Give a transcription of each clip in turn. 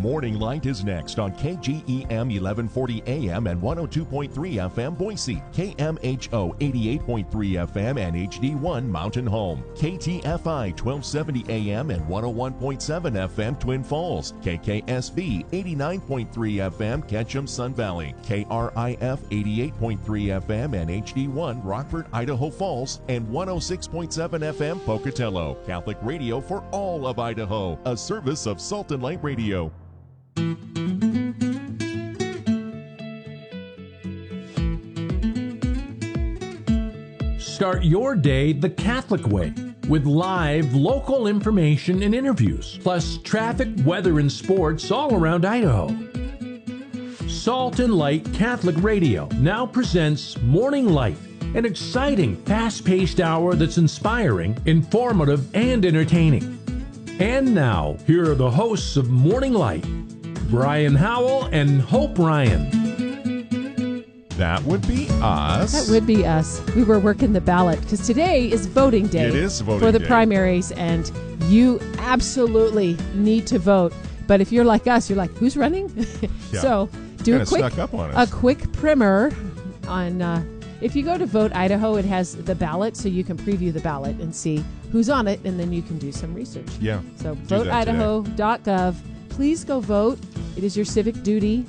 Morning Light is next on KGEM 1140 AM and 102.3 FM Boise, KMHO 88.3 FM and HD1 Mountain Home, KTFI 1270 AM and 101.7 FM Twin Falls, KKSV 89.3 FM Ketchum Sun Valley, KRIF 88.3 FM and HD1 Rockford, Idaho Falls, and 106.7 FM Pocatello. Catholic radio for all of Idaho, a service of Salt and Light Radio. Start your day the Catholic way with live local information and interviews, plus traffic, weather, and sports all around Idaho. Salt and Light Catholic Radio now presents Morning Light, an exciting, fast-paced hour that's inspiring, informative, and entertaining. And now, here are the hosts of Morning Light, Brian Howell and Hope Ryan. That would be us. That would be us. We were working the ballot because today is voting day. It is voting for the day. Primaries, and you absolutely need to vote. But if you're like us, you're like, who's running? Yeah. So do a Snuck up on us. quick primer on. If you go to Vote Idaho, it has the ballot, so you can preview the ballot and see who's on it, and then you can do some research. Yeah. So voteidaho.gov. Please go vote. It is your civic duty.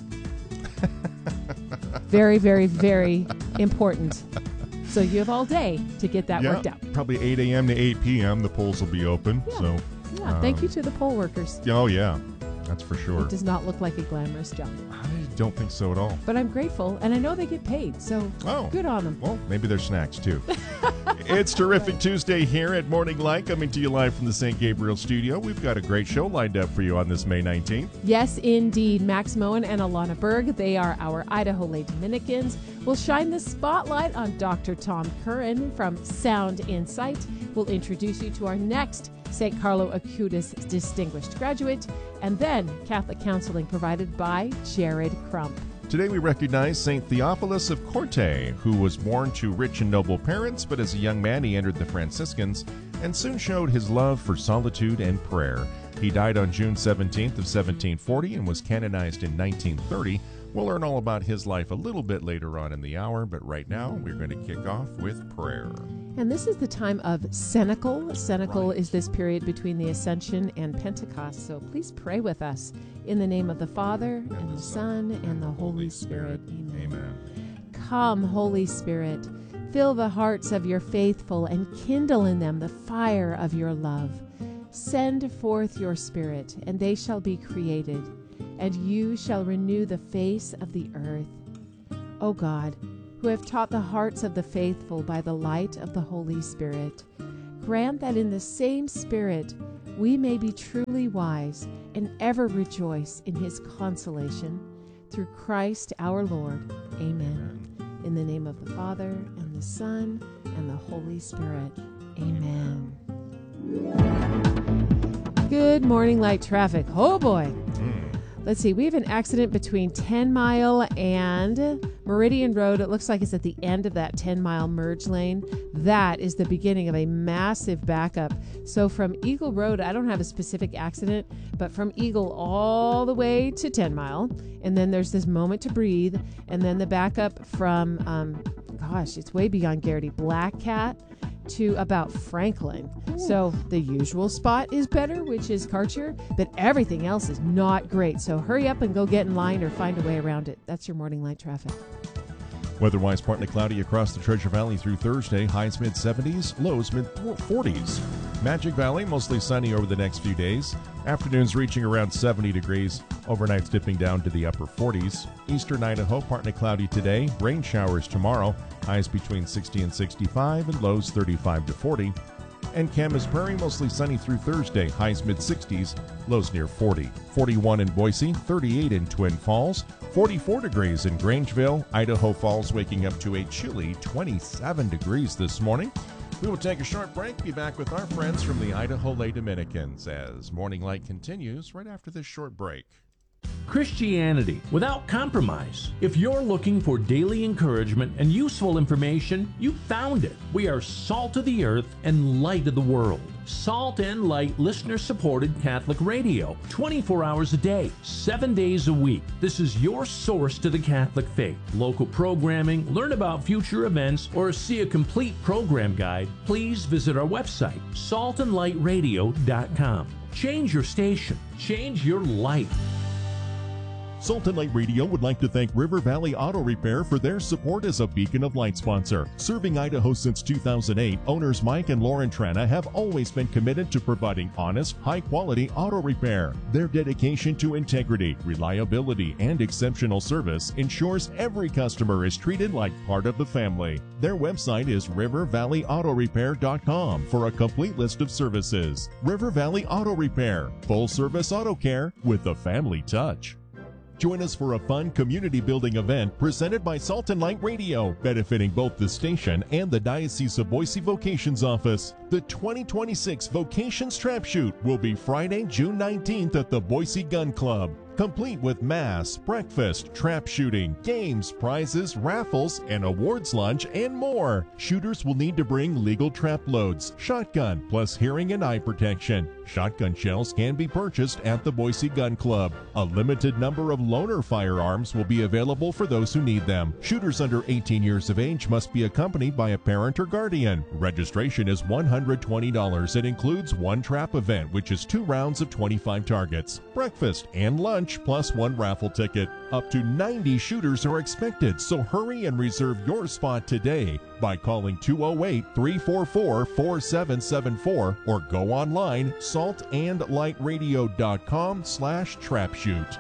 Very, very, very important. So you have all day to get that worked out. Probably 8 a.m. to 8 p.m. the polls will be open. Yeah. So, Thank you to the poll workers. oh yeah, that's for sure. It does not look like a glamorous job. I don't think so at all. But I'm grateful, and I know they get paid, so good on them. Well, maybe there's snacks too. It's Terrific Tuesday here at Morning Light, coming to you live from the St. Gabriel studio. We've got a great show lined up for you on this May 19th. Yes, indeed. Max Moen and Alana Berg, they are our Idaho Lay Dominicans. We'll shine the spotlight on Dr. Tom Curran from Sound Insight. We'll introduce you to our next St. Carlo Acutis Distinguished Graduate, and then Catholic counseling provided by Jared Crump. Today we recognize St. Theophilus of Corte, who was born to rich and noble parents, but as a young man he entered the Franciscans and soon showed his love for solitude and prayer. He died on June 17th of 1740 and was canonized in 1930. We'll learn all about his life a little bit later on in the hour, but right now we're going to kick off with prayer. And this is the time of Cenacle. Cenacle is this period between the Ascension and Pentecost. So please pray with us in the name of the Father, and the Son, and the Holy Spirit. Amen. Come, Holy Spirit, fill the hearts of your faithful and kindle in them the fire of your love. Send forth your Spirit, and they shall be created, and you shall renew the face of the earth. O God, who have taught the hearts of the faithful by the light of the Holy Spirit, grant that in the same Spirit we may be truly wise and ever rejoice in his consolation. Through Christ our Lord. Amen. In the name of the Father, and the Son, and the Holy Spirit. Amen. Good morning, light traffic. Oh boy. Let's see, we have an accident between 10 Mile and Meridian Road. It looks like it's at the end of that 10 Mile merge lane. That is the beginning of a massive backup. So from Eagle Road, I don't have a specific accident, but from Eagle all the way to 10 Mile. And then there's this moment to breathe. And then the backup from, it's way beyond Garrity, Black Cat to about Franklin. So the usual spot is better, which is Karcher, but everything else is not great. So hurry up and go get in line or find a way around it. That's your morning light traffic. Weather-wise, partly cloudy across the Treasure Valley through Thursday. Highs mid-70s, lows mid-40s. Magic Valley, mostly sunny over the next few days. Afternoons reaching around 70 degrees. Overnights dipping down to the upper 40s. Eastern Idaho, partly cloudy today. Rain showers tomorrow. Highs between 60 and 65 and lows 35 to 40. And Camas Prairie, mostly sunny through Thursday. Highs mid-60s, lows near 40. 41 in Boise, 38 in Twin Falls, 44 degrees in Grangeville. Idaho Falls waking up to a chilly 27 degrees this morning. We will take a short break, be back with our friends from the Idaho Lay Dominicans as Morning Light continues right after this short break. Christianity without compromise. If you're looking for daily encouragement and useful information, you found it. We are salt of the earth and light of the world. Salt and Light listener-supported Catholic radio, 24 hours a day, 7 days a week. This is your source to the Catholic faith. Local programming, learn about future events, or see a complete program guide, please visit our website, saltandlightradio.com. Change your station. Change your life. Salt and Light Radio would like to thank River Valley Auto Repair for their support as a Beacon of Light sponsor. Serving Idaho since 2008, owners Mike and Lauren Trana have always been committed to providing honest, high-quality auto repair. Their dedication to integrity, reliability, and exceptional service ensures every customer is treated like part of the family. Their website is rivervalleyautorepair.com for a complete list of services. River Valley Auto Repair, full-service auto care with a family touch. Join us for a fun community-building event presented by Salt and Light Radio, benefiting both the station and the Diocese of Boise Vocations Office. The 2026 Vocations Trap Shoot will be Friday, June 19th at the Boise Gun Club, complete with mass, breakfast, trap shooting, games, prizes, raffles, an awards lunch, and more. Shooters will need to bring legal trap loads, shotgun, plus hearing and eye protection. Shotgun shells can be purchased at the Boise Gun Club. A limited number of loaner firearms will be available for those who need them. Shooters under 18 years of age must be accompanied by a parent or guardian. Registration is $120. It includes one trap event, which is 2 rounds of 25 targets, breakfast and lunch, plus 1 raffle ticket. Up to 90 shooters are expected, so hurry and reserve your spot today by calling 208-344-4774 or go online saltandlightradio.com/trapshoot.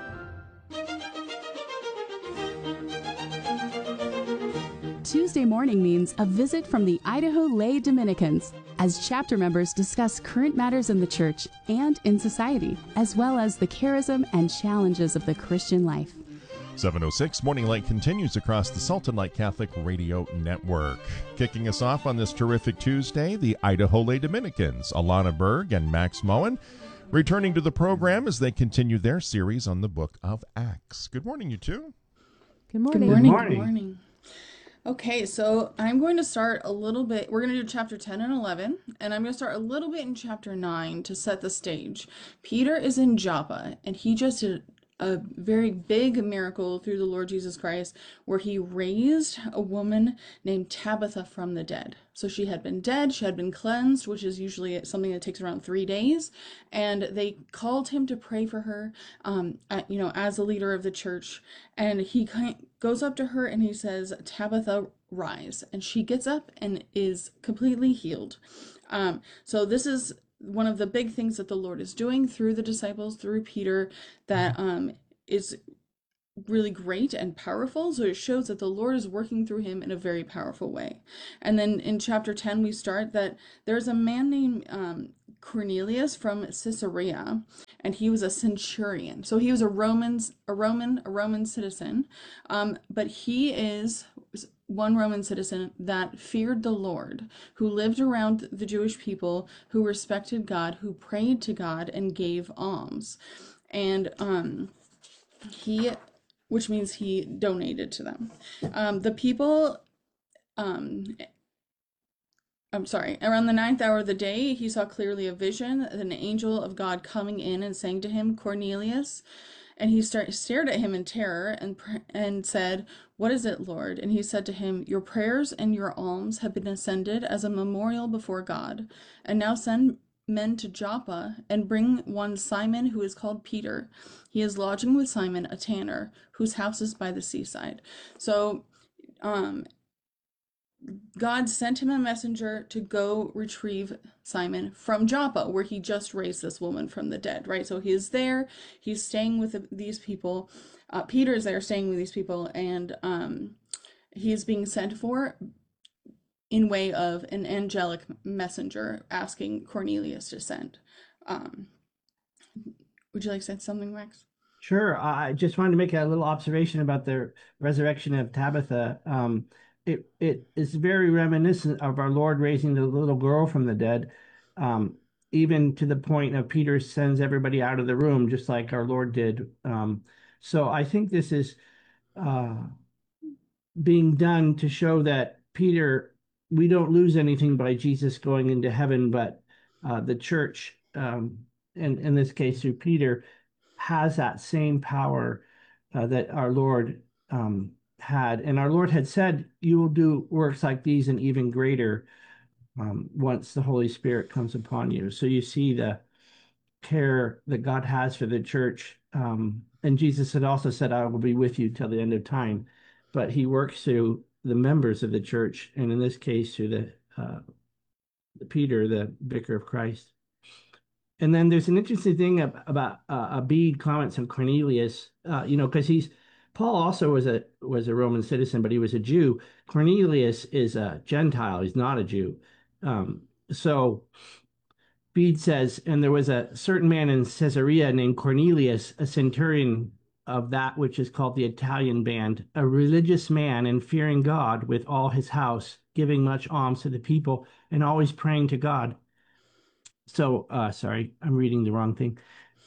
Tuesday morning means a visit from the Idaho Lay Dominicans as chapter members discuss current matters in the church and in society, as well as the charism and challenges of the Christian life. 7:06 Morning Light continues across the Salt and Light Catholic Radio Network. Kicking us off on this terrific Tuesday, the Idaho Lay Dominicans, Alana Berg and Max Moen, returning to the program as they continue their series on the book of Acts. Good morning, you two. Good morning. Good morning. Good morning. Okay, so I'm going to start a little bit. We're going to do chapter 10 and 11, and I'm going to start a little bit in chapter 9 to set the stage. Peter is in Joppa, and he just did a very big miracle through the Lord Jesus Christ where he raised a woman named Tabitha from the dead. So she had been dead, she had been cleansed, which is usually something that takes around 3 days, and they called him to pray for her, as the leader of the church, and he goes up to her and he says, "Tabitha, rise," and she gets up and is completely healed. So this is one of the big things that the Lord is doing through the disciples, through Peter, that is really great and powerful. So it shows that the Lord is working through him in a very powerful way. And then in chapter 10, we start that there's a man named Cornelius from Caesarea, and he was a centurion. So he was a Roman citizen, but he is one Roman citizen that feared the Lord, who lived around the Jewish people, who respected God, who prayed to God and gave alms. And which means he donated to them. The people, around the 9th hour of the day, he saw clearly a vision, an angel of God coming in and saying to him, "Cornelius." And he stared at him in terror and said, "What is it, Lord?" And he said to him, "Your prayers and your alms have been ascended as a memorial before God. And now send men to Joppa and bring one Simon who is called Peter. He is lodging with Simon, a tanner, whose house is by the seaside." So God sent him a messenger to go retrieve Simon from Joppa, where he just raised this woman from the dead, right? So he is there, he's staying with these people. Peter is there staying with these people, and he is being sent for in way of an angelic messenger asking Cornelius to send. Would you like to say something, Max? Sure. I just wanted to make a little observation about the resurrection of Tabitha. It is very reminiscent of our Lord raising the little girl from the dead, even to the point of Peter sends everybody out of the room, just like our Lord did. So I think this is uh, being done to show that Peter, we don't lose anything by Jesus going into heaven, but the church, and in this case through Peter, has that same power that our Lord had. And our Lord had said, "You will do works like these and even greater once the Holy Spirit comes upon you." So you see the care that God has for the church. And Jesus had also said, "I will be with you till the end of time." But he works through the members of the church, and in this case, through the Peter, the vicar of Christ. And then there's an interesting thing about a Bede comments on Cornelius, because Paul also was a Roman citizen, but he was a Jew. Cornelius is a Gentile; he's not a Jew. So Bede says, and there was a certain man in Caesarea named Cornelius, a centurion of that which is called the Italian band, a religious man and fearing God with all his house, giving much alms to the people and always praying to God. So, sorry, I'm reading the wrong thing.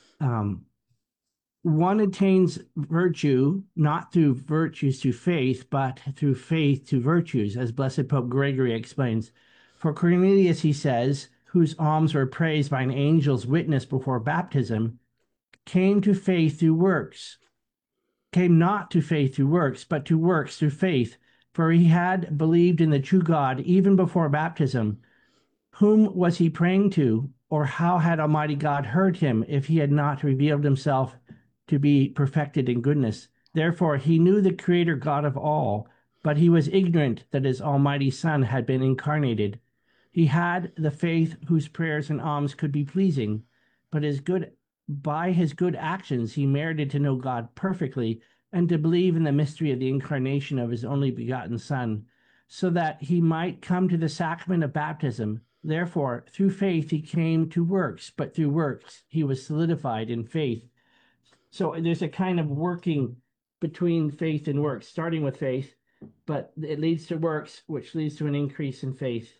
One attains virtue not through virtues to faith, but through faith to virtues, as Blessed Pope Gregory explains. For Cornelius, he says, whose alms were praised by an angel's witness before baptism, came to faith through works, came not to faith through works, but to works through faith. For he had believed in the true God even before baptism. Whom was he praying to, or how had Almighty God heard him if he had not revealed himself to be perfected in goodness? Therefore he knew the Creator God of all, but he was ignorant that his Almighty Son had been incarnated. He had the faith whose prayers and alms could be pleasing, but by his good actions he merited to know God perfectly and to believe in the mystery of the incarnation of his only begotten Son, so that he might come to the sacrament of baptism. Therefore, through faith he came to works, but through works he was solidified in faith. So there's a kind of working between faith and works, starting with faith, but it leads to works, which leads to an increase in faith.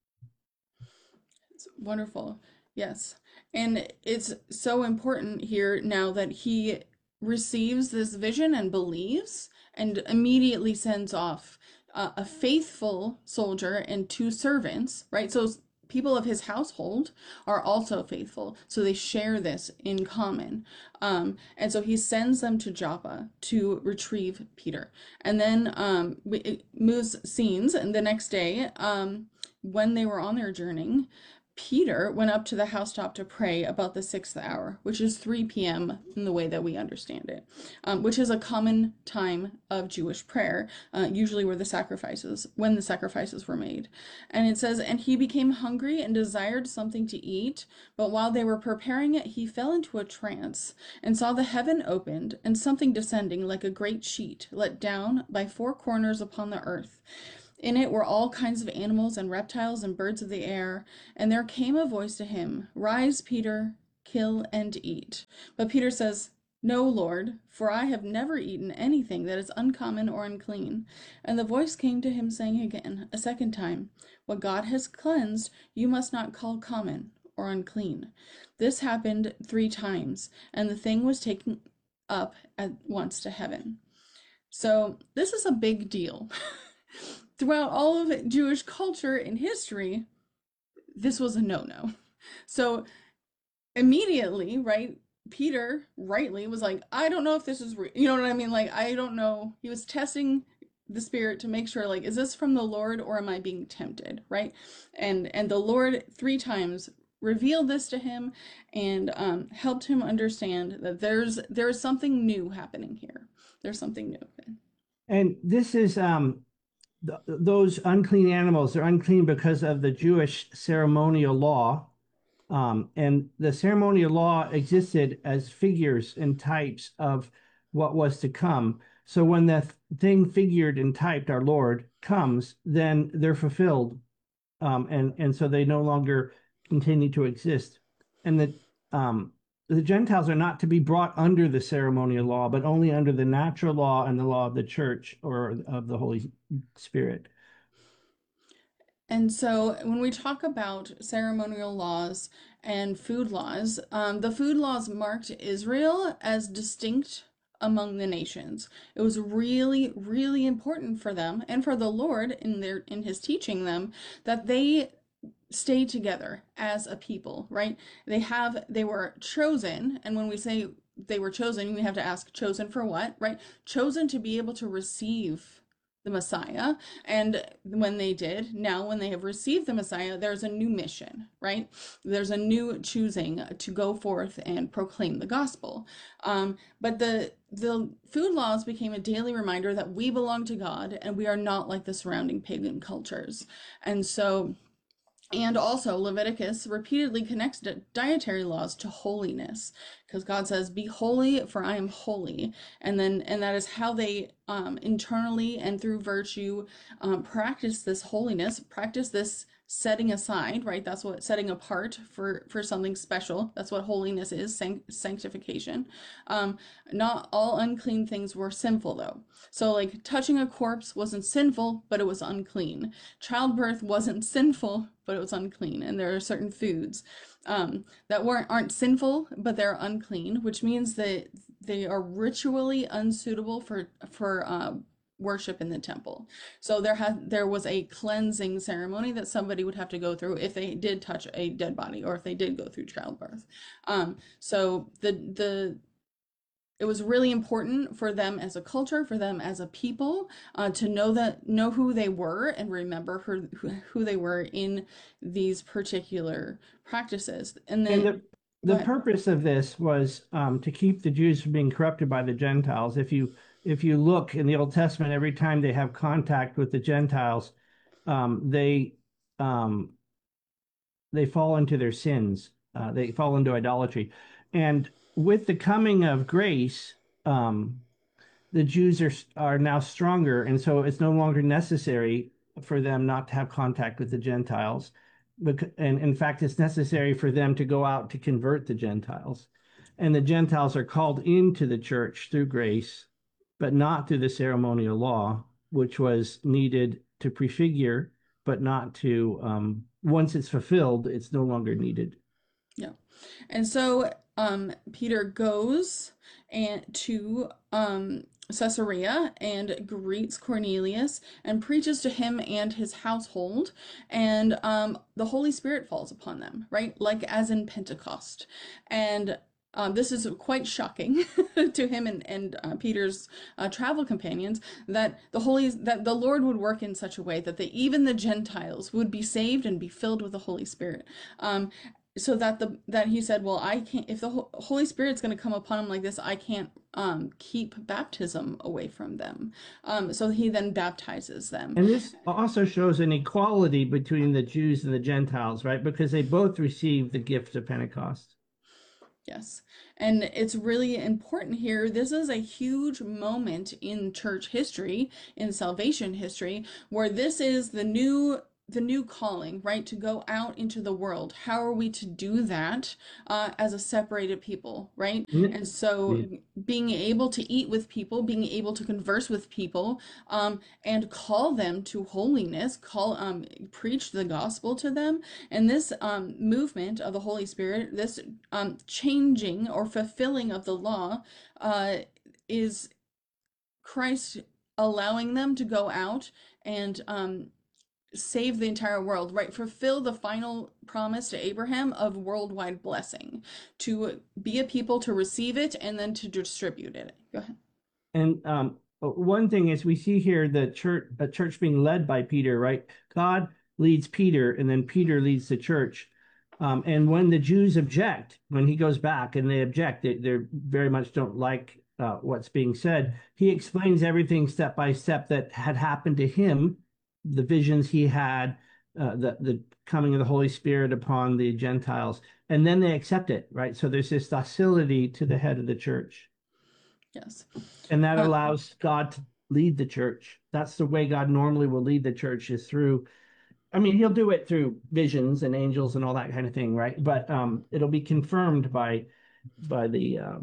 It's wonderful. Yes. And it's so important here now that he receives this vision and believes and immediately sends off a faithful soldier and 2 servants, right? So people of his household are also faithful, so they share this in common. And so he sends them to Joppa to retrieve Peter. And then it moves scenes, and the next day, when they were on their journey, Peter went up to the housetop to pray about the 6th hour, which is 3 p.m. in the way that we understand it, which is a common time of Jewish prayer, usually when the sacrifices were made. And it says, and he became hungry and desired something to eat, but while they were preparing it, he fell into a trance and saw the heaven opened and something descending like a great sheet let down by 4 corners upon the earth. In it were all kinds of animals and reptiles and birds of the air. And there came a voice to him, Rise, Peter, kill and eat. But Peter says, No, Lord, for I have never eaten anything that is uncommon or unclean. And the voice came to him, saying again, a second time, What God has cleansed, you must not call common or unclean. This happened 3 times, and the thing was taken up at once to heaven. So this is a big deal. Throughout all of Jewish culture and history, this was a no-no. So immediately, right, Peter rightly was like, I don't know if this is real. You know what I mean? Like, I don't know. He was testing the Spirit to make sure, like, is this from the Lord or am I being tempted, right? And the Lord 3 times revealed this to him and helped him understand that there's something new happening here. There's something new. And this is those unclean animals. They're unclean because of the Jewish ceremonial law. And the ceremonial law existed as figures and types of what was to come. So when the thing figured and typed, our Lord, comes, then they're fulfilled. And so they no longer continue to exist. And the Gentiles are not to be brought under the ceremonial law, but only under the natural law and the law of the church or of the Holy Spirit. And so when we talk about ceremonial laws and food laws, the food laws marked Israel as distinct among the nations. It was really, really important for them and for the Lord in his teaching them that they stay together as a people, right? They were chosen, and when we say they were chosen, we have to ask, chosen for what, right? Chosen to be able to receive the Messiah. And when they did, now when they have received the Messiah, there's a new mission, right? There's a new choosing to go forth and proclaim the gospel. But the food laws became a daily reminder that we belong to God and we are not like the surrounding pagan cultures. And also, Leviticus repeatedly connects dietary laws to holiness, because God says, "Be holy, for I am holy." And that is how they internally and through virtue practice this holiness, practice this setting aside, right? That's what setting apart for something special. That's what holiness is, sanctification. Not all unclean things were sinful, though. So like touching a corpse wasn't sinful, but it was unclean. Childbirth wasn't sinful, but it was unclean. And there are certain foods that aren't sinful, but they're unclean, which means that they are ritually unsuitable for worship in the temple. So there was a cleansing ceremony that somebody would have to go through if they did touch a dead body or if they did go through childbirth. So it was really important for them as a culture, for them as a people, to know who they were and remember who they were in these particular practices. And then the purpose of this was to keep the Jews from being corrupted by the Gentiles. If you look in the Old Testament, every time they have contact with the Gentiles, they fall into their sins. They fall into idolatry. And with the coming of grace, the Jews are now stronger, and so it's no longer necessary for them not to have contact with the Gentiles. And in fact, it's necessary for them to go out to convert the Gentiles. And the Gentiles are called into the church through grace, but not through the ceremonial law, which was needed to prefigure, but not to, once it's fulfilled, it's no longer needed. Yeah. And so Peter goes to Caesarea and greets Cornelius and preaches to him and his household, and the Holy Spirit falls upon them, right? Like as in Pentecost. And this is quite shocking to him and Peter's travel companions, that the Lord would work in such a way that even the Gentiles would be saved and be filled with the Holy Spirit. So that he said, well, I can't, if the Holy Spirit's going to come upon him like this, I can't keep baptism away from them. So he then baptizes them. And this also shows an equality between the Jews and the Gentiles, right? Because they both received the gift of Pentecost. Yes. And it's really important here. This is a huge moment in church history, in salvation history, where this is the new calling, right? To go out into the world. How are we to do that as a separated people, right? Mm-hmm. And so being able to eat with people, being able to converse with people, and call them to holiness, preach the gospel to them. And this movement of the Holy Spirit, this changing or fulfilling of the law is Christ allowing them to go out and save the entire world, right? Fulfill the final promise to Abraham of worldwide blessing, to be a people to receive it and then to distribute it. Go ahead. And one thing is we see here the church being led by Peter, right? God leads Peter and then Peter leads the church. And when the Jews object, when he goes back and they object, they very much don't like what's being said. He explains everything step by step that had happened to him, the visions he had, the coming of the Holy Spirit upon the Gentiles, and then they accept it, right? So there's this docility to the head of the church. Yes. And that allows God to lead the church. That's the way God normally will lead the church, is through, I mean, he'll do it through visions and angels and all that kind of thing, right? But it'll be confirmed by the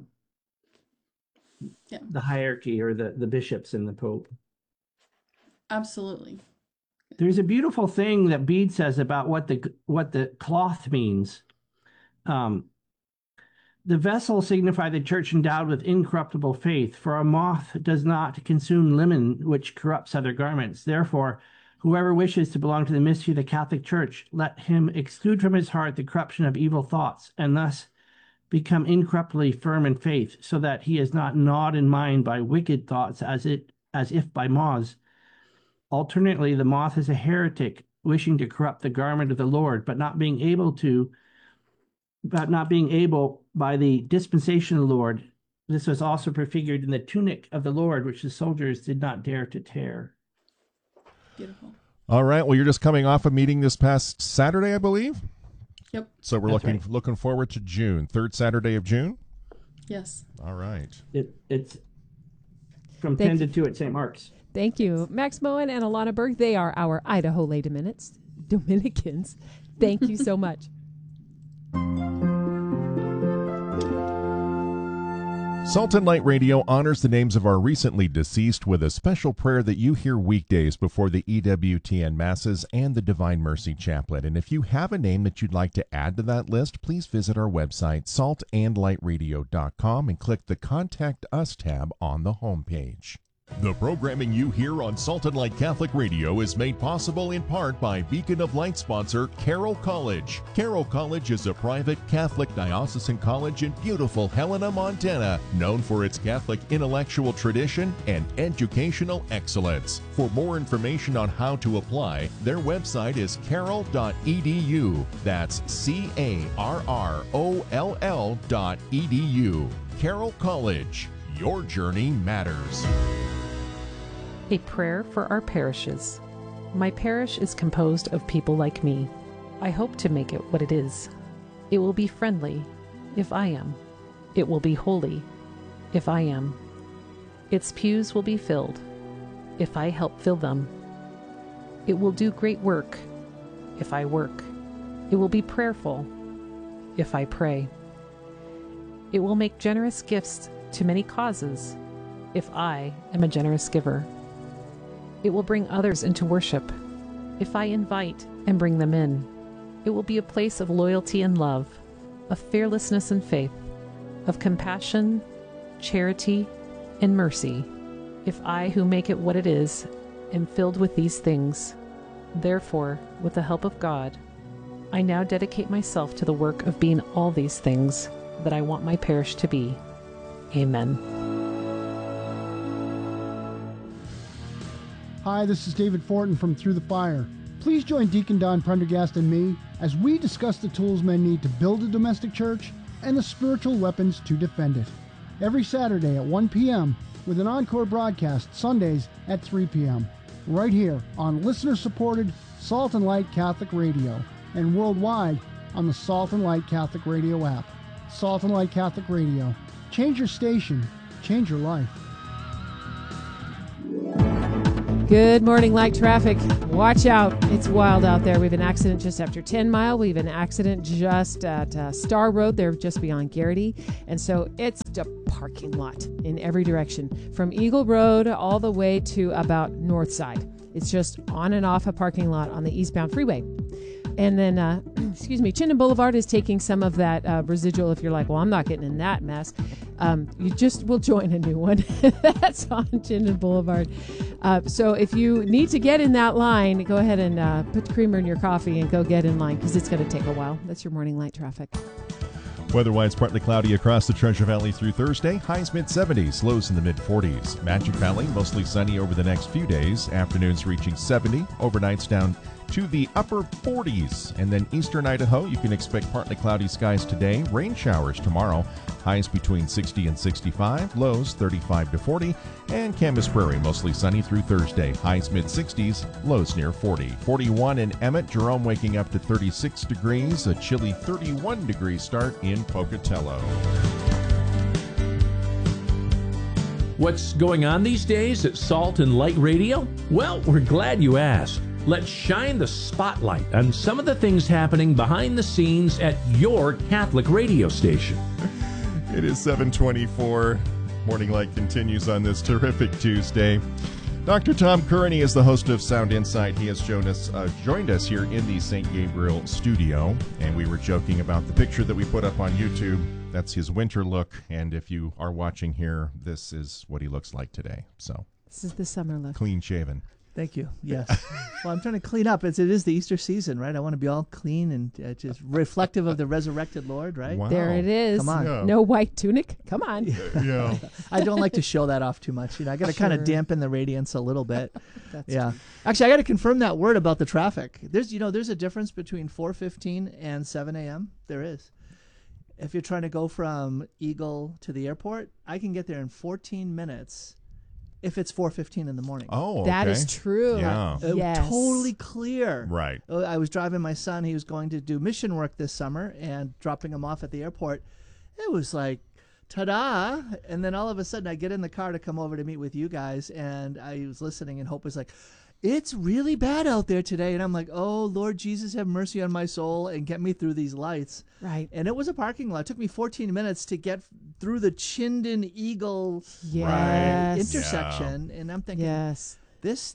hierarchy or the bishops and the Pope. Absolutely. There's a beautiful thing that Bede says about what the cloth means. The vessel signified the church endowed with incorruptible faith, for a moth does not consume linen which corrupts other garments. Therefore, whoever wishes to belong to the mystery of the Catholic Church, let him exclude from his heart the corruption of evil thoughts, and thus become incorruptibly firm in faith, so that he is not gnawed in mind by wicked thoughts as if by moths. Alternately, the moth is a heretic, wishing to corrupt the garment of the Lord, but not being able by the dispensation of the Lord. This was also prefigured in the tunic of the Lord, which the soldiers did not dare to tear. Beautiful. All right. Well, you're just coming off a meeting this past Saturday, I believe. Yep. So we're looking forward to June, third Saturday of June. Yes. All right. It's from 10 to 2 at St. Mark's. Thank you, Max Moen and Alana Berg. They are our Idaho lay Dominicans. Thank you so much. Salt and Light Radio honors the names of our recently deceased with a special prayer that you hear weekdays before the EWTN Masses and the Divine Mercy Chaplet. And if you have a name that you'd like to add to that list, please visit our website, saltandlightradio.com, and click the Contact Us tab on the homepage. The programming you hear on Salt and Light Catholic Radio is made possible in part by Beacon of Light sponsor Carroll College. Carroll College is a private Catholic diocesan college in beautiful Helena, Montana, known for its Catholic intellectual tradition and educational excellence. For more information on how to apply, their website is carroll.edu. That's CARROLL.edu. Carroll College. Your journey matters. A prayer for our parishes. My parish is composed of people like me. I hope to make it what it is. It will be friendly, if I am. It will be holy, if I am. Its pews will be filled, if I help fill them. It will do great work, if I work. It will be prayerful, if I pray. It will make generous gifts to many causes, if I am a generous giver. It will bring others into worship, if I invite and bring them in. It will be a place of loyalty and love, of fearlessness and faith, of compassion, charity, and mercy, if I who make it what it is am filled with these things. Therefore, with the help of God, I now dedicate myself to the work of being all these things that I want my parish to be. Amen. Hi, this is David Fortin from Through the Fire. Please join Deacon Don Prendergast and me as we discuss the tools men need to build a domestic church and the spiritual weapons to defend it. Every Saturday at 1 p.m. with an encore broadcast Sundays at 3 p.m. right here on listener-supported Salt and Light Catholic Radio and worldwide on the Salt and Light Catholic Radio app. Salt and Light Catholic Radio. Change your station, change your life. Good morning, light traffic. Watch out. It's wild out there. We have an accident just after 10 Mile. We have an accident just at Star Road. They're just beyond Garrity. And so it's a parking lot in every direction from Eagle Road all the way to about North Side. It's just on and off a parking lot on the eastbound freeway. And then, Chinden Boulevard is taking some of that residual. If you're like, well, I'm not getting in that mess, you just will join a new one. That's on Chinden Boulevard. So if you need to get in that line, go ahead and put creamer in your coffee and go get in line because it's going to take a while. That's your morning light traffic. Weather-wise, partly cloudy across the Treasure Valley through Thursday. Highs mid-70s, lows in the mid-40s. Magic Valley, mostly sunny over the next few days. Afternoons reaching 70. Overnights down to the upper 40s. And then eastern Idaho, you can expect partly cloudy skies today. Rain showers tomorrow. Highs between 60 and 65. Lows 35 to 40. And Camas Prairie, mostly sunny through Thursday. Highs mid-60s, lows near 40. 41 in Emmett. Jerome waking up to 36 degrees. A chilly 31-degree start in Pocatello. What's going on these days at Salt and Light Radio? Well, we're glad you asked. Let's shine the spotlight on some of the things happening behind the scenes at your Catholic radio station. It is 7:24. Morning Light continues on this terrific Tuesday. Dr. Tom Kearney is the host of Sound Insight. He has joined us here in the St. Gabriel studio, and we were joking about the picture that we put up on YouTube That's his winter look, and if you are watching here, this is what he looks like today. So This is the summer look. clean shaven. Thank you. Yes. Well, I'm trying to clean up. It is the Easter season, right? I want to be all clean and just reflective of the resurrected Lord, right? Wow. There it is. Come on. Yeah. No white tunic. Come on. Yeah. I don't like to show that off too much. I got to kind of Sure. dampen the radiance a little bit. That's Yeah. true. Actually, I got to confirm that word about the traffic. There's a difference between 4:15 and 7 a.m. There is. If you're trying to go from Eagle to the airport, I can get there in 14 minutes if it's 4:15 in the morning. Oh, okay. That is true. Yeah. Yes. Totally clear. Right. I was driving my son. He was going to do mission work this summer and dropping him off at the airport. It was like, ta-da. And then all of a sudden I get in the car to come over to meet with you guys. And I was listening and Hope was like, it's really bad out there today. And I'm like, oh, Lord Jesus, have mercy on my soul and get me through these lights. Right. And it was a parking lot. It took me 14 minutes to get through the Chinden Eagle Yes. intersection. And I'm thinking, Yes. this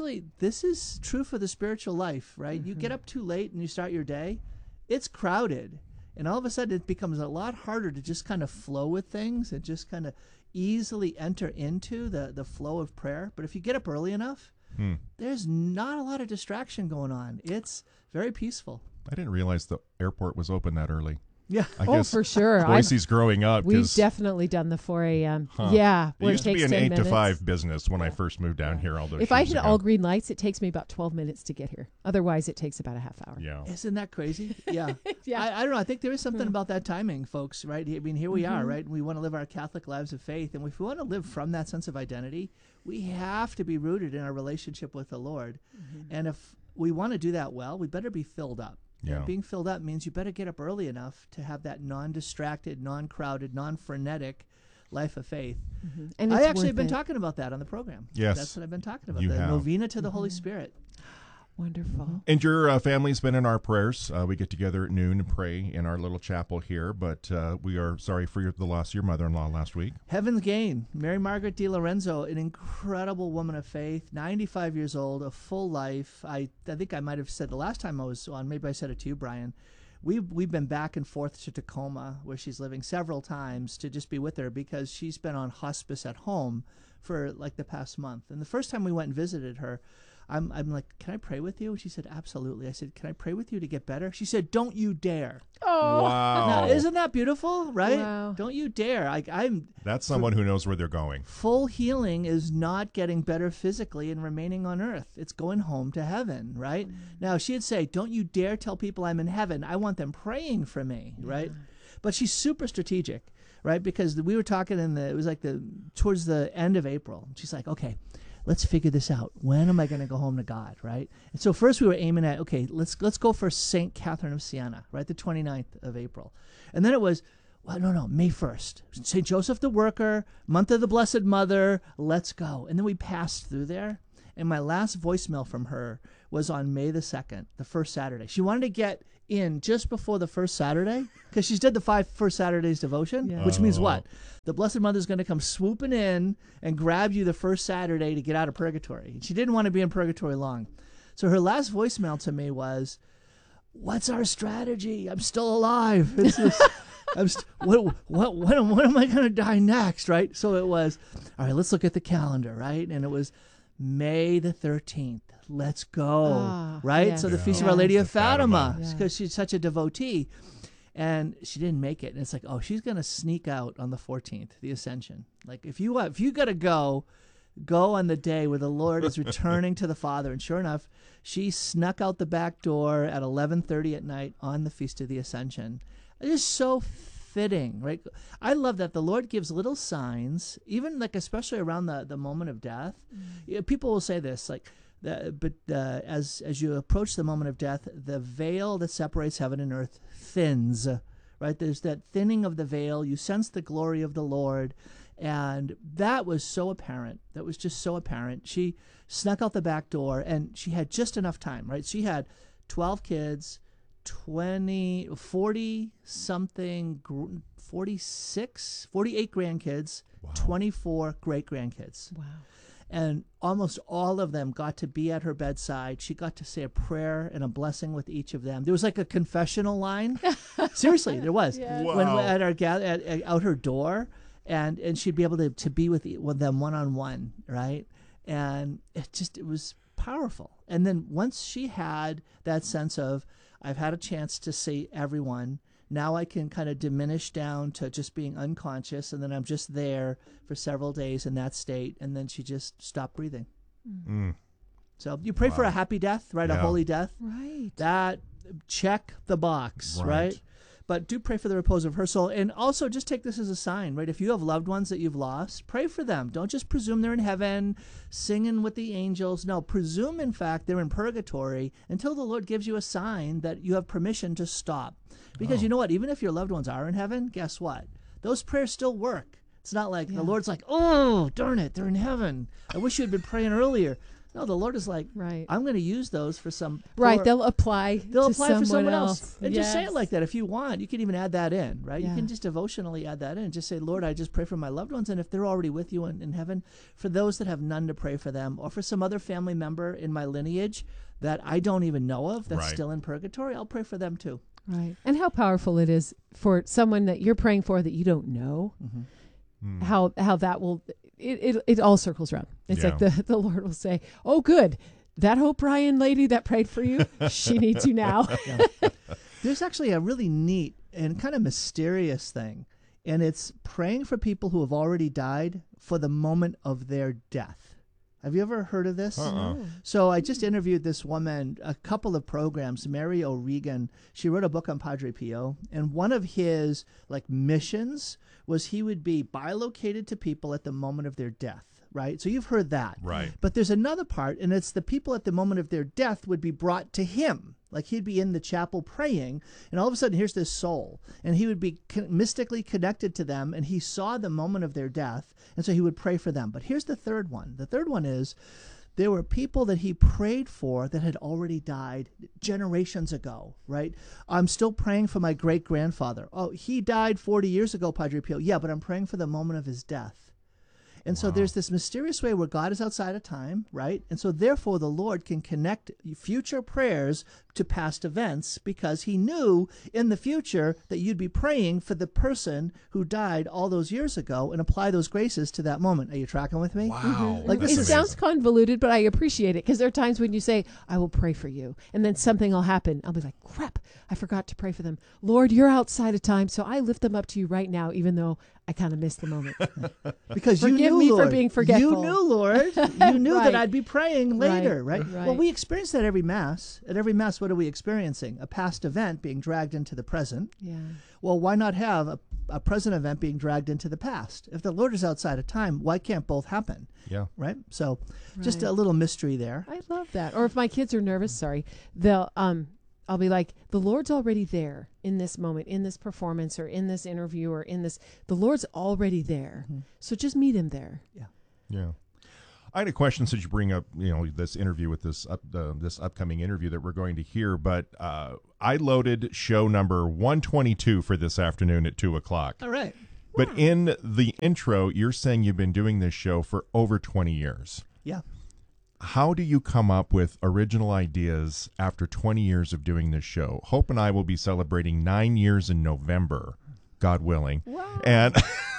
is true for the spiritual life, right? You get up too late and you start your day, it's crowded. And all of a sudden it becomes a lot harder to just kind of flow with things and just kind of easily enter into the flow of prayer. But if you get up early enough, there's not a lot of distraction going on. It's very peaceful. I didn't realize the airport was open that early. Yeah. I Oh, guess for sure. Boise's growing up. We've 'cause definitely done the 4 a.m. Huh. Yeah. it where used to be takes an 10 8 to minutes. 5 business when I first moved down here all those If I years hit ago. all green lights, it takes me about 12 minutes to get here. Otherwise, it takes about a half hour. Yeah. Isn't that crazy? Yeah. Yeah. I don't know. I think there is something about that timing, folks, right? I mean, here we are, right? We want to live our Catholic lives of faith. And if we want to live from that sense of identity, we have to be rooted in our relationship with the Lord. And if we want to do that well, we better be filled up. Yeah. And being filled up means you better get up early enough to have that non-distracted, non-crowded, non-frenetic life of faith. And I it's actually have worth been it. talking about that on the program. Yes. That's what I've been talking about. You The have. novena to the Holy Spirit. Wonderful. And your family's been in our prayers. We get together at noon and pray in our little chapel here, but we are sorry for the loss of your mother-in-law last week. Heaven's Gain, Mary Margaret Lorenzo, an incredible woman of faith, 95 years old, a full life. I think I might have said the last time I was on, maybe I said it to you, Brian. We've been back and forth to Tacoma, where she's living, several times to just be with her because she's been on hospice at home for like the past month. And the first time we went and visited her, I'm like, can I pray with you? And she said, absolutely. I said, can I pray with you to get better? She said, don't you dare. Oh. Wow. Now, isn't that beautiful, right? Wow. Don't you dare. I'm That's someone who knows where they're going. full healing is not getting better physically and remaining on earth. It's going home to heaven, right? Now, she'd say, don't you dare tell people I'm in heaven. I want them praying for me, right? But she's super strategic, right? Because we were talking it was like towards the end of April. She's like, okay, let's figure this out. When am I going to go home to God, right? And so first we were aiming at, okay, let's go for St. Catherine of Siena, right, the 29th of April. And then it was, well, no, May 1st. St. Joseph the Worker, month of the Blessed Mother, let's go. And then we passed through there. And my last voicemail from her was on May the 2nd, the first Saturday. She wanted to get in just before the first Saturday because she's did the 5 first Saturdays devotion, Yeah. which means what? The Blessed Mother's going to come swooping in and grab you the first Saturday to get out of purgatory. She didn't want to be in purgatory long. So her last voicemail to me was, what's our strategy? I'm still alive. It's just, when am I going to die next, right? So it was, all right, let's look at the calendar, right? And it was May the 13th. Let's go, Ah, right? yes. So the Yeah. Feast of Our Lady of The Fatima. Fatima, Yeah. because she's such a devotee. And she didn't make it. And it's like, oh, she's going to sneak out on the 14th, the Ascension. Like, if you got to go on the day where the Lord is returning to the Father. And sure enough, she snuck out the back door at 11:30 at night on the Feast of the Ascension. It is so fitting, right? I love that the Lord gives little signs, even like especially around the moment of death. Yeah, people will say this, like, as you approach the moment of death, the veil that separates heaven and earth thins, right? There's that thinning of the veil. You sense the glory of the Lord. And that was so apparent. That was just so apparent. She snuck out the back door, and she had just enough time, right? She had 12 kids, 40-something, 48 grandkids, 24 great-grandkids. Wow. And almost all of them got to be at her bedside. She got to say a prayer and a blessing with each of them. There was like a confessional line. Seriously, there was. Yes. When at our out her door, and she'd be able to be with them one-on-one, right? And it was powerful. And then once she had that sense of, I've had a chance to see everyone, now I can kind of diminish down to just being unconscious, and then I'm just there for several days in that state, and then she just stopped breathing. Mm. So you pray for a happy death, right? A holy death. Right. That, check the box, right? But do pray for the repose of her soul. And also just take this as a sign, right? If you have loved ones that you've lost, pray for them. Don't just presume they're in heaven singing with the angels. No, presume, in fact, they're in purgatory until the Lord gives you a sign that you have permission to stop. Because you know what? Even if your loved ones are in heaven, guess what? Those prayers still work. It's not like the Lord's like, oh, darn it, they're in heaven. I wish you had been praying earlier. No, the Lord is like, I'm going to use those for some. Right, they'll apply for someone else. And just say it like that if you want. You can even add that in, right? Yeah. You can just devotionally add that in. Just say, Lord, I just pray for my loved ones. And if they're already with you in heaven, for those that have none to pray for them, or for some other family member in my lineage that I don't even know of that's still in purgatory, I'll pray for them too. Right. And how powerful it is for someone that you're praying for that you don't know. Mm-hmm. How that will it all circles around. It's like the Lord will say, "Oh, good, that Hope Ryan lady that prayed for you, she needs you now." There's actually a really neat and kind of mysterious thing, and it's praying for people who have already died for the moment of their death. Have you ever heard of this? So I just interviewed this woman a couple of programs, Mary O'Regan. She wrote a book on Padre Pio, and one of his missions was he would be bilocated to people at the moment of their death. Right? So you've heard that. Right. But there's another part, and it's the people at the moment of their death would be brought to him. Like he'd be in the chapel praying, and all of a sudden here's this soul, and he would be mystically connected to them, and he saw the moment of their death, and so he would pray for them. But here's the third one. The third one is there were people that he prayed for that had already died generations ago, right? I'm still praying for my great-grandfather. Oh, he died 40 years ago, Padre Pio. Yeah, but I'm praying for the moment of his death. And so there's this mysterious way where God is outside of time, right? And so therefore the Lord can connect future prayers to past events because he knew in the future that you'd be praying for the person who died all those years ago and apply those graces to that moment. Are you tracking with me? Wow. Mm-hmm. Like it sounds convoluted, but I appreciate it because there are times when you say, I will pray for you, and then something will happen. I'll be like, crap, I forgot to pray for them. Lord, you're outside of time, so I lift them up to you right now, even though I kind of missed the moment. Because Forgive you knew, me Lord. for being forgetful. You knew, Lord. You knew Right. that I'd be praying later, right? Right. Well, we experience that every Mass. At every Mass, what are we experiencing? A past event being dragged into the present. Yeah. Well, why not have a present event being dragged into the past? If the Lord is outside of time, why can't both happen? Yeah. Right? So just Right. a little mystery there. I love that. Or if my kids are nervous, they'll I'll be like, the Lord's already there in this moment, in this performance, or in this interview, or in this. The Lord's already there, so just meet him there. Yeah. I had a question since you bring up, this interview with this upcoming interview that we're going to hear, but I loaded show number 122 for this afternoon at 2:00. All right. But in the intro, you're saying you've been doing this show for over 20 years. Yeah. How do you come up with original ideas after 20 years of doing this show? Hope and I will be celebrating 9 years in November, God willing. Wow. And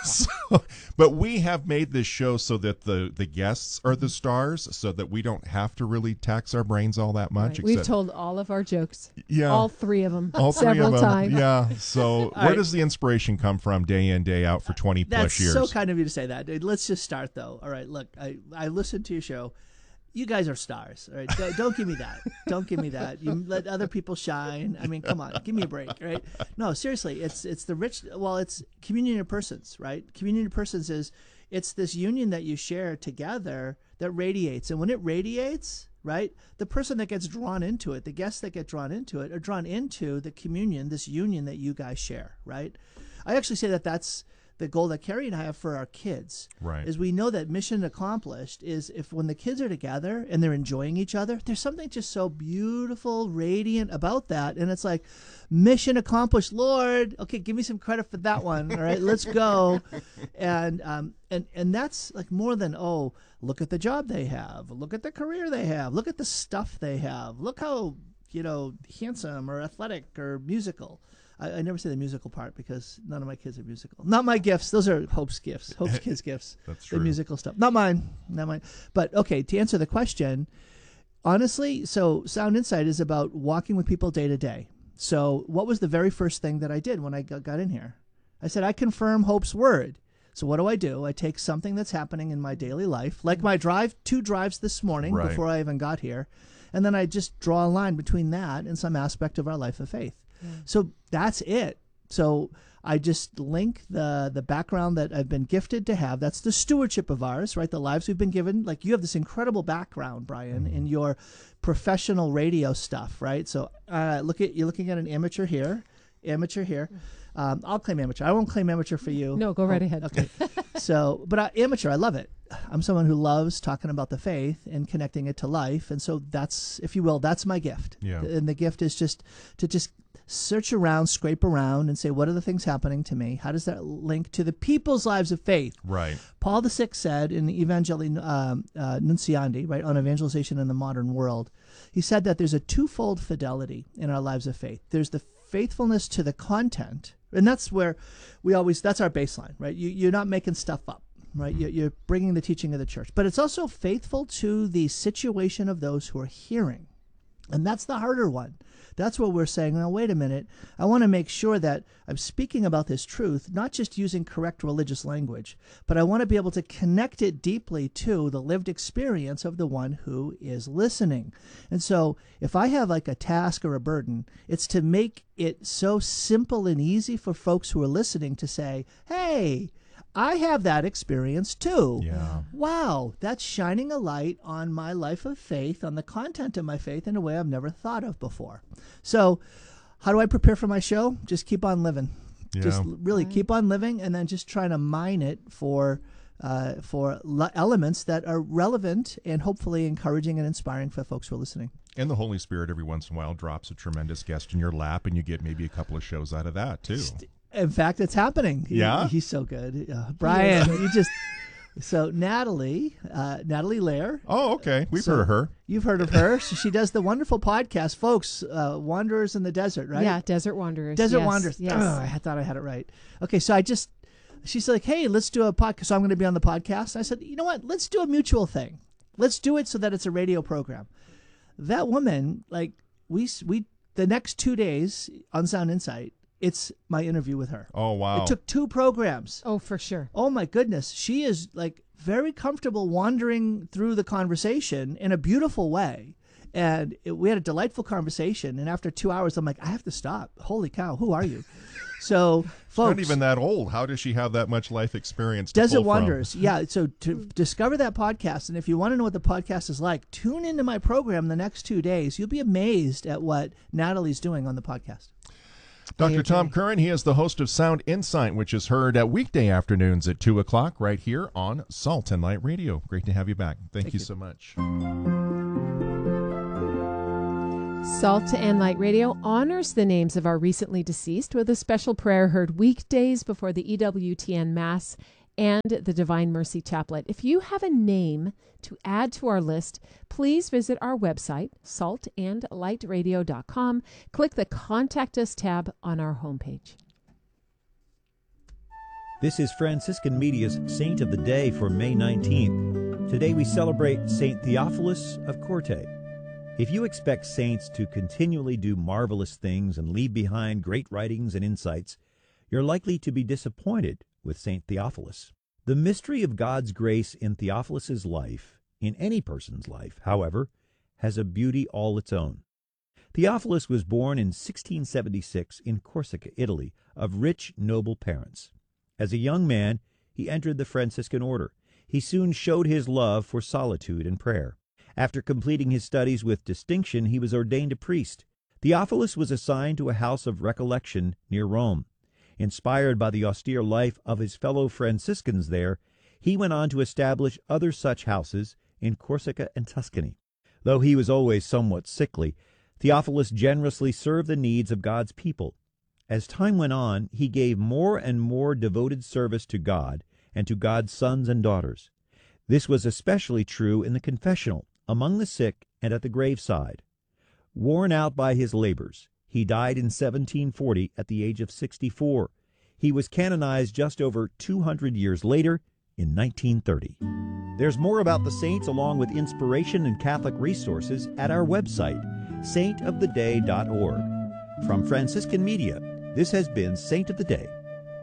but we have made this show so that the guests are the stars, so that we don't have to really tax our brains all that much. Right. We've told all of our jokes. Yeah. All three of them. all several three of them. times. Yeah. So where does the inspiration come from day in, day out for 20 plus That's years? so kind of you to say that. Let's just start, though. All right, look, I listened to your show. You guys are stars, all right? Don't give me that. Don't give me that. You let other people shine. I mean, come on, give me a break, right? No, seriously, it's the rich. Well, it's communion of persons, right? Communion of persons it's this union that you share together that radiates, and when it radiates, right, the person that gets drawn into it, the guests that get drawn into it, are drawn into the communion, this union that you guys share, right? I actually say that's the goal that Carrie and I have for our kids. Right. Is we know that mission accomplished is if when the kids are together and they're enjoying each other, there's something just so beautiful, radiant about that. And it's like, mission accomplished, Lord. Okay, give me some credit for that one. All right, let's go. And that's like more than, oh, look at the job they have. Look at the career they have. Look at the stuff they have. Look how, handsome or athletic or musical. I never say the musical part because none of my kids are musical. Not my gifts. Those are Hope's gifts. Hope's kids' gifts. That's true. The musical stuff. Not mine. But okay, to answer the question, honestly, so Sound Insight is about walking with people day to day. So what was the very first thing that I did when I got in here? I said, I confirm Hope's word. So what do? I take something that's happening in my daily life, like my two drives this morning before I even got here, and then I just draw a line between that and some aspect of our life of faith. So that's it. So I just link the background that I've been gifted to have. That's the stewardship of ours, right? The lives we've been given. Like you have this incredible background, Brian, in your professional radio stuff, right? So you're looking at an amateur here. I'll claim amateur. I won't claim amateur for you. No, go right ahead. Okay. So, but amateur, I love it. I'm someone who loves talking about the faith and connecting it to life. And so that's, if you will, that's my gift. Yeah. And the gift is just to search around, scrape around, and say, what are the things happening to me? How does that link to the people's lives of faith? Right. Paul VI said in the Evangelii Nunciandi, right, on evangelization in the modern world, he said that there's a twofold fidelity in our lives of faith. There's the faithfulness to the content, and that's where that's our baseline, right? You're not making stuff up, right? You're bringing the teaching of the church. But it's also faithful to the situation of those who are hearing. And that's the harder one. That's what we're saying, now, wait a minute. I want to make sure that I'm speaking about this truth, not just using correct religious language, but I want to be able to connect it deeply to the lived experience of the one who is listening. And so if I have like a task or a burden, it's to make it so simple and easy for folks who are listening to say, hey, I have that experience too. Yeah. Wow, that's shining a light on my life of faith, on the content of my faith in a way I've never thought of before. So how do I prepare for my show? Just keep on living. Yeah. Just really keep on living, and then just trying to mine it for elements that are relevant and hopefully encouraging and inspiring for folks who are listening. And the Holy Spirit every once in a while drops a tremendous guest in your lap, and you get maybe a couple of shows out of that too. In fact, it's happening. Yeah? He's so good. Brian, so Natalie Lair. Oh, okay. We've heard of her. You've heard of her. So she does the wonderful podcast, folks, Wanderers in the Desert, right? Yeah, Desert Wanderers. Desert Wanderers. Yes. Oh, I thought I had it right. Okay, so she's like, hey, let's do a podcast. So I'm going to be on the podcast. And I said, you know what? Let's do a mutual thing. Let's do it so that it's a radio program. That woman, like, we the next 2 days on Sound Insight, it's my interview with her. Oh, wow. It took 2 programs. Oh, for sure. Oh, my goodness. She is like very comfortable wandering through the conversation in a beautiful way. And we had a delightful conversation. And after 2 hours, I'm like, I have to stop. Holy cow. Who are you? So, folks. Not even that old. How does she have that much life experience to Desert pull from? Wanderers. Yeah. So to discover that podcast, and if you want to know what the podcast is like, tune into my program the next 2 days. You'll be amazed at what Natalie's doing on the podcast. Dr. Tom Curran, he is the host of Sound Insight, which is heard at weekday afternoons at 2 o'clock right here on Salt and Light Radio. Great to have you back. Thank you so much. Salt and Light Radio honors the names of our recently deceased with a special prayer heard weekdays before the EWTN Mass and the Divine Mercy Chaplet. If you have a name to add to our list, please visit our website, saltandlightradio.com. Click the Contact Us tab on our homepage. This is Franciscan Media's Saint of the Day for May 19th. Today we celebrate Saint Theophilus of Corte. If you expect saints to continually do marvelous things and leave behind great writings and insights, you're likely to be disappointed with Saint Theophilus. The mystery of God's grace in Theophilus's life, in any person's life, however, has a beauty all its own. Theophilus was born in 1676 in Corsica, Italy, of rich, noble parents. As a young man, he entered the Franciscan order. He soon showed his love for solitude and prayer. After completing his studies with distinction, he was ordained a priest. Theophilus was assigned to a house of recollection near Rome. Inspired by the austere life of his fellow Franciscans there, he went on to establish other such houses in Corsica and Tuscany. Though he was always somewhat sickly, Theophilus generously served the needs of God's people. As time went on, he gave more and more devoted service to God and to God's sons and daughters. This was especially true in the confessional, among the sick, and at the graveside. Worn out by his labors, he died in 1740 at the age of 64. He was canonized just over 200 years later in 1930. There's more about the saints along with inspiration and Catholic resources at our website, saintoftheday.org. From Franciscan Media, this has been Saint of the Day.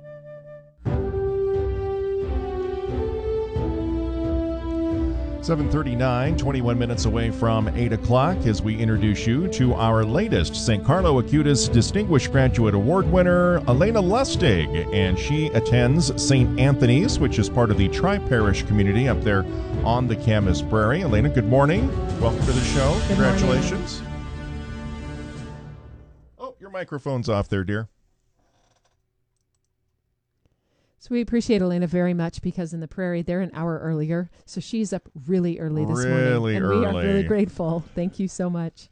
7:39, 21 minutes away from 8 o'clock as we introduce you to our latest St. Carlo Acutis Distinguished Graduate Award winner, Elena Lustig, and she attends St. Anthony's, which is part of the Tri-Parish community up there on the Camas Prairie. Elena, good morning. Welcome to the show. Good Congratulations. Morning. Oh, your microphone's off there, dear. So we appreciate Elena very much because in the Prairie, they're an hour earlier. So she's up really early this morning. And we are really grateful. Thank you so much.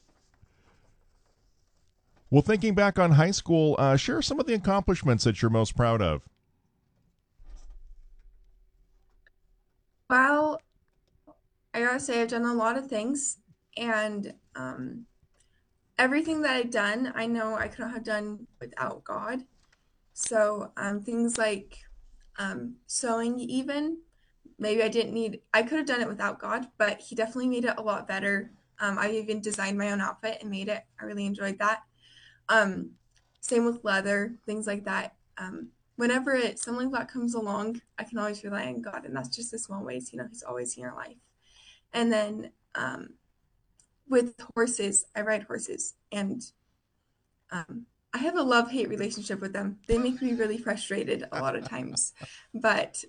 Well, thinking back on high school, share some of the accomplishments that you're most proud of. Well, I gotta say I've done a lot of things. And everything that I've done, I know I couldn't have done without God. So things like sewing even, maybe I could have done it without God, but he definitely made it a lot better. I even designed my own outfit and made it. I really enjoyed that. Same with leather, things like that. Whenever something like that comes along, I can always rely on God, and that's just the small ways, he's always in your life. And then with horses, I ride horses, and I have a love-hate relationship with them. They make me really frustrated a lot of times, but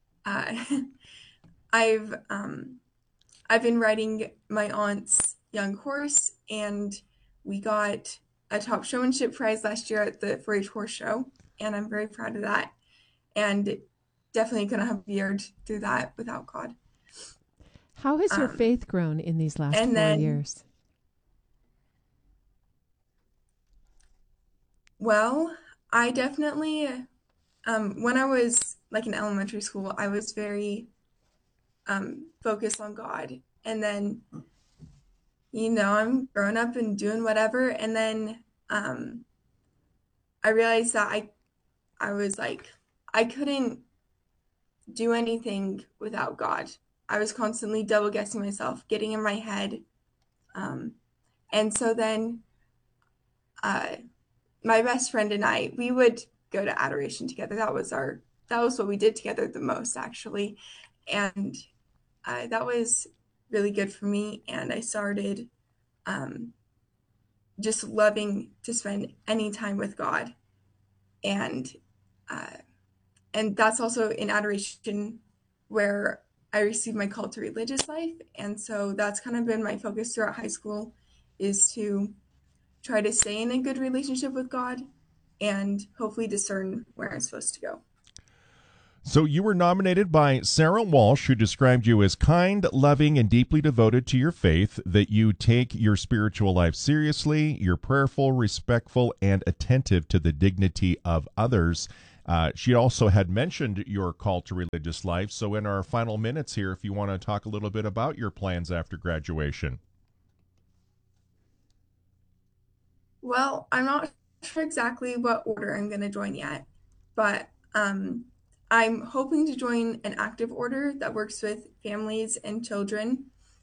I've been riding my aunt's young horse, and we got a top showmanship prize last year at the 4-H horse show, and I'm very proud of that. And definitely couldn't have veered through that without God. How has your faith grown in these last 4 years? Well, I definitely, when I was like in elementary school, I was very focused on God. And then, I'm growing up and doing whatever. And then I realized that I was like, I couldn't do anything without God. I was constantly double guessing myself, getting in my head. And so then my best friend and I, we would go to adoration together. That was what we did together the most, actually. And that was really good for me. And I started just loving to spend any time with God. And that's also in adoration where I received my call to religious life. And so that's kind of been my focus throughout high school, is to try to stay in a good relationship with God and hopefully discern where I'm supposed to go. So you were nominated by Sarah Walsh, who described you as kind, loving, and deeply devoted to your faith, that you take your spiritual life seriously, you're prayerful, respectful, and attentive to the dignity of others. She also had mentioned your call to religious life. So in our final minutes here, if you want to talk a little bit about your plans after graduation. Well, I'm not sure exactly what order I'm going to join yet, but I'm hoping to join an active order that works with families and children.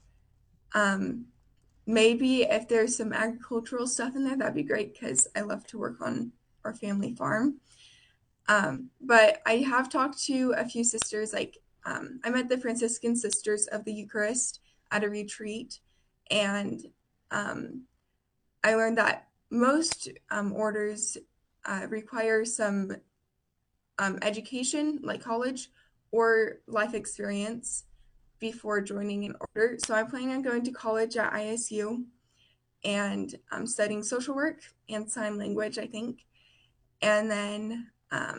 Maybe if there's some agricultural stuff in there, that'd be great, because I love to work on our family farm. But I have talked to a few sisters, like I met the Franciscan Sisters of the Eucharist at a retreat, and I learned that most orders require some education, like college or life experience, before joining an order. So I'm planning on going to college at ISU, and I'm studying social work and sign language, I think. And then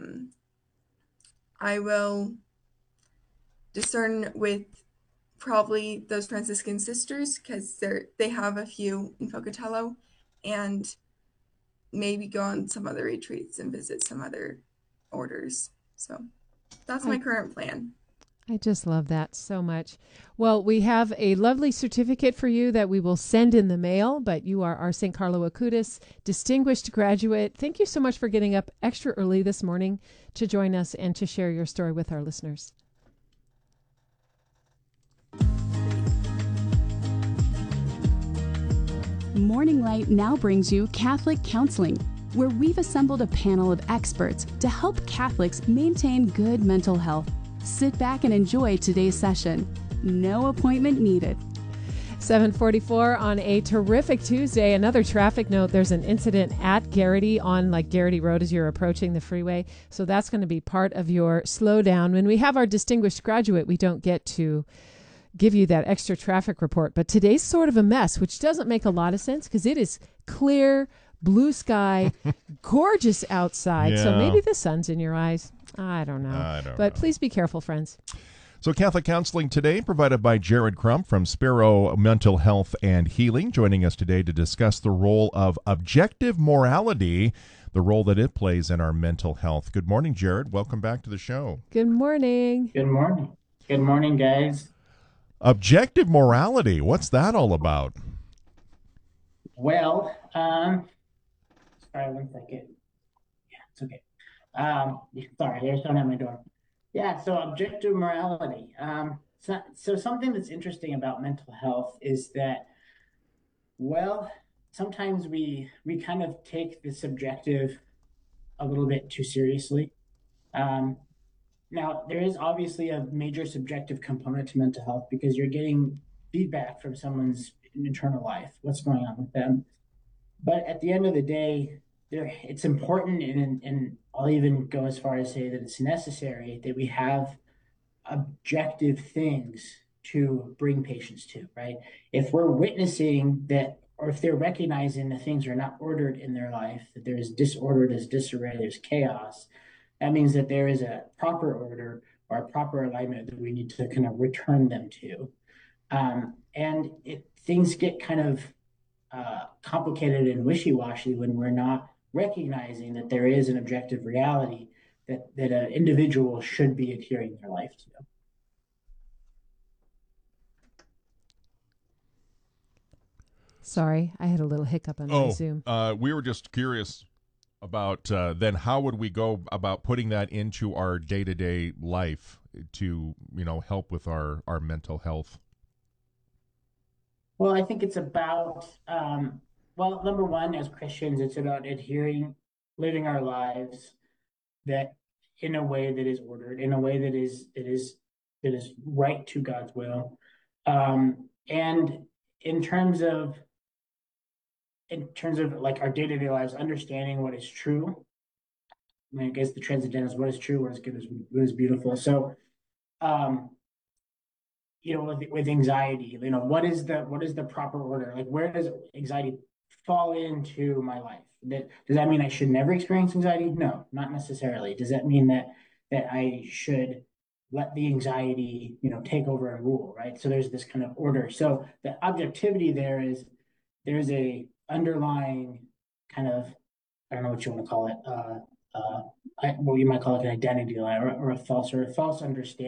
I will discern with probably those Franciscan sisters, because they have a few in Pocatello, and maybe go on some other retreats and visit some other orders. So that's my current plan. I just love that so much. Well, we have a lovely certificate for you that we will send in the mail, but you are our St. Carlo Acutis distinguished graduate. Thank you so much for getting up extra early this morning to join us and to share your story with our listeners. Morning Light now brings you Catholic Counseling, where we've assembled a panel of experts to help Catholics maintain good mental health. Sit back and enjoy today's session. No appointment needed. 7:44 on a terrific Tuesday. Another traffic note. There's an incident at Garrity on Garrity Road as you're approaching the freeway. So that's going to be part of your slowdown. When we have our distinguished graduate, we don't get to give you that extra traffic report. But today's sort of a mess, which doesn't make a lot of sense because it is clear, blue sky, gorgeous outside. Yeah. So maybe the sun's in your eyes. I don't know. But please be careful, friends. So Catholic Counseling today provided by Jared Crump from Sparrow Mental Health and Healing, joining us today to discuss the role of objective morality, the role that it plays in our mental health. Good morning, Jared. Welcome back to the show. Good morning. Good morning. Good morning, guys. Objective morality, what's that all about? Well, sorry, 1 second. Yeah, it's okay. Sorry, there's someone at my door. Yeah, so objective morality. So something that's interesting about mental health is that, well, sometimes we kind of take the subjective a little bit too seriously. Now, there is obviously a major subjective component to mental health because you're getting feedback from someone's internal life, what's going on with them. But at the end of the day, it's important, and I'll even go as far as say that it's necessary that we have objective things to bring patients to, right? If we're witnessing that, or if they're recognizing that things are not ordered in their life, that there's disorder, there's disarray, there's chaos, that means that there is a proper order or a proper alignment that we need to kind of return them to. And things get kind of complicated and wishy-washy when we're not recognizing that there is an objective reality that an individual should be adhering their life to. Sorry, I had a little hiccup on my Zoom. We were just curious about then how would we go about putting that into our day-to-day life to, help with our mental health? Well, I think it's about, well, number one, as Christians, it's about living our lives that in a way that is ordered, in a way that is right to God's will. And in terms of like our day-to-day lives, understanding what is true. I mean, I guess the transcendental is what is true, what is good, what is beautiful. So, with anxiety, what is the proper order? Like, where does anxiety fall into my life? Does that mean I should never experience anxiety? No, not necessarily. Does that mean that I should let the anxiety, take over and rule, right? So there's this kind of order. So the objectivity there's a underlying kind of, I don't know what you want to call it, well, you might call it an identity lie or a false understanding